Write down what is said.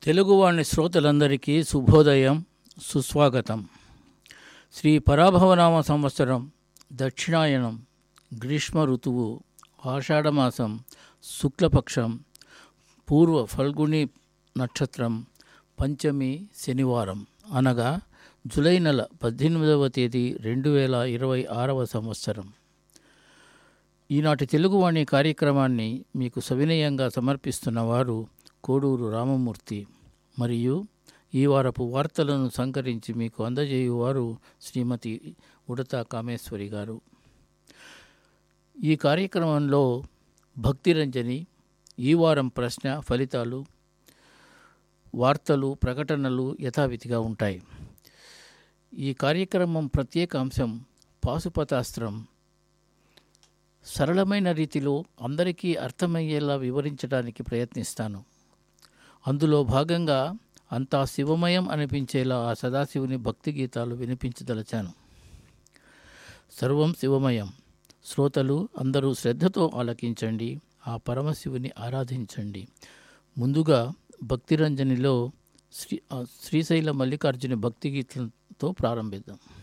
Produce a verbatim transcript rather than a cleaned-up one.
తెలుగువాణి శ్రోతలందరికీ శుభోదయం, సుస్వాగతం. శ్రీ పరాభవనామ సంవత్సరం, దక్షిణాయనం, గ్రీష్మ ఋతువు, ఆషాఢమాసం, శుక్లపక్షం, పూర్వ ఫల్గుణి నక్షత్రం, పంచమి శనివారం, అనగా జూలై నెల పద్దెనిమిదవ తేదీ రెండు వేల ఇరవై ఆరవ సంవత్సరం. ఈనాటి తెలుగువాణి కార్యక్రమాన్ని మీకు సవినయంగా సమర్పిస్తున్నవారు కోడూరు రామమూర్తి మరియు ఈ వారపు వార్తలను సంకరించి మీకు అందజేయువారు శ్రీమతి ఉడతా కామేశ్వరి గారు. ఈ కార్యక్రమంలో భక్తిరంజని, ఈ వారం ప్రశ్న ఫలితాలు, వార్తలు, ప్రకటనలు యథావిధిగా ఉంటాయి. ఈ కార్యక్రమం ప్రత్యేక అంశం పాశుపతాస్త్రం. సరళమైన రీతిలో అందరికీ అర్థమయ్యేలా వివరించడానికి ప్రయత్నిస్తాను. అందులో భాగంగా అంతా శివమయం అనిపించేలా ఆ సదాశివుని భక్తి గీతాలు వినిపించదలచాను. సర్వం శివమయం. శ్రోతలు అందరూ శ్రద్ధతో ఆలకించండి, ఆ పరమశివుని ఆరాధించండి. ముందుగా భక్తిరంజనిలో శ్రీ శ్రీశైల మల్లికార్జున భక్తి గీతంతో ప్రారంభిద్దాం.